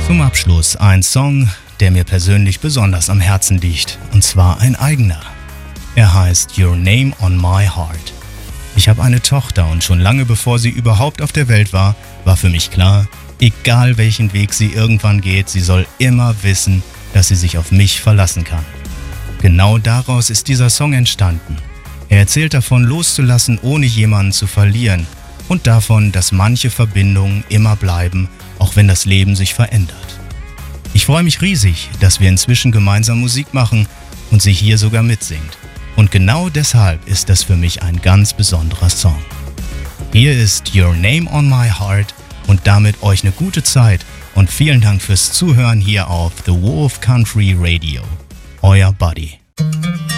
Zum Abschluss ein Song, der mir persönlich besonders am Herzen liegt, und zwar ein eigener. Er heißt Your Name on My Heart. Ich habe eine Tochter und schon lange bevor sie überhaupt auf der Welt war für mich klar, egal welchen Weg sie irgendwann geht, sie soll immer wissen, dass sie sich auf mich verlassen kann. Genau daraus ist dieser Song entstanden. Er erzählt davon, loszulassen, ohne jemanden zu verlieren, und davon, dass manche Verbindungen immer bleiben, auch wenn das Leben sich verändert. Ich freue mich riesig, dass wir inzwischen gemeinsam Musik machen und sie hier sogar mitsingt. Und genau deshalb ist das für mich ein ganz besonderer Song. Hier ist Your Name on My Heart und damit euch eine gute Zeit und vielen Dank fürs Zuhören hier auf The Wolf Country Radio. Euer Buddy.